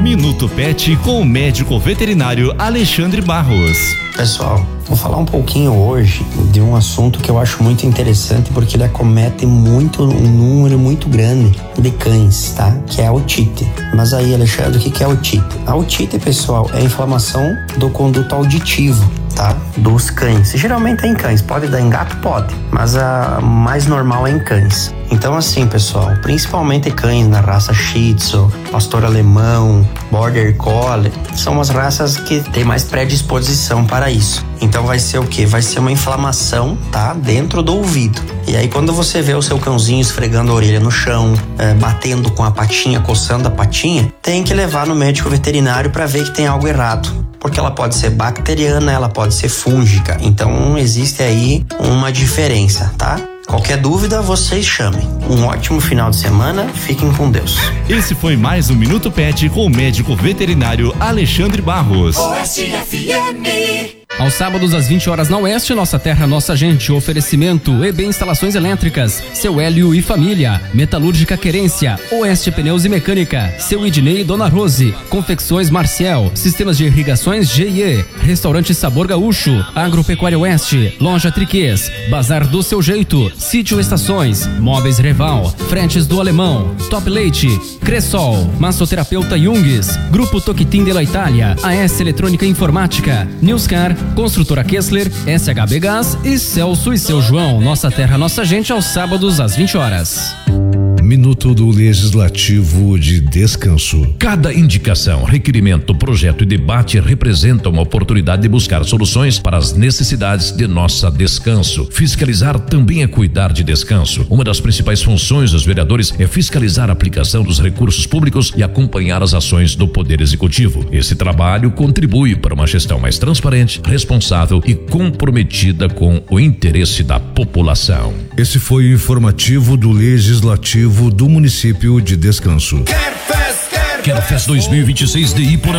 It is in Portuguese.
Minuto Pet com o médico veterinário Alexandre Barros. Pessoal, vou falar um pouquinho hoje de um assunto que eu acho muito interessante porque ele acomete um número muito grande de cães, tá? Que é a otite. Mas aí, Alexandre, o que é a otite? A otite, pessoal, é a inflamação do conduto auditivo, tá? Dos cães. Geralmente é em cães, pode dar em gato? Pode, mas a mais normal é em cães. Então assim, pessoal, principalmente cães na raça Shih Tzu, Pastor Alemão, Border Collie, são as raças que têm mais predisposição para isso. Então vai ser o quê? Vai ser uma inflamação, tá? Dentro do ouvido. E aí quando você vê o seu cãozinho esfregando a orelha no chão, batendo com a patinha, coçando a patinha, tem que levar no médico veterinário para ver que tem algo errado. Porque ela pode ser bacteriana, ela pode ser fúngica. Então existe aí uma diferença, tá? Qualquer dúvida, vocês chamem. Um ótimo final de semana, fiquem com Deus. Esse foi mais um Minuto Pet com o médico veterinário Alexandre Barros. Oeste FM. Aos sábados às 20 horas na Oeste, Nossa Terra, Nossa Gente. Oferecimento EB Instalações Elétricas, Seu Hélio e Família, Metalúrgica Querência, Oeste Pneus e Mecânica, Seu Idnei e Dona Rose, Confecções Marcial, Sistemas de Irrigações GIE, Restaurante Sabor Gaúcho, Agropecuária Oeste, Loja Triquês, Bazar do Seu Jeito, Sítio Estações, Móveis Reval, Fretes do Alemão, Top Leite, Cressol, Massoterapeuta Jungs, Grupo Toquitim de la Itália, AS Eletrônica e Informática, Newscar, Construtora Kessler, SHB Gás e Celso e Seu João. Nossa Terra, Nossa Gente, aos sábados às 20 horas. Minuto do Legislativo de Descanso. Cada indicação, requerimento, projeto e debate representa uma oportunidade de buscar soluções para as necessidades de nossa Descanso. Fiscalizar também é cuidar de Descanso. Uma das principais funções dos vereadores é fiscalizar a aplicação dos recursos públicos e acompanhar as ações do Poder Executivo. Esse trabalho contribui para uma gestão mais transparente, responsável e comprometida com o interesse da população. Esse foi o informativo do Legislativo do município de Descanso. Quero Fest 2026 de Iporã.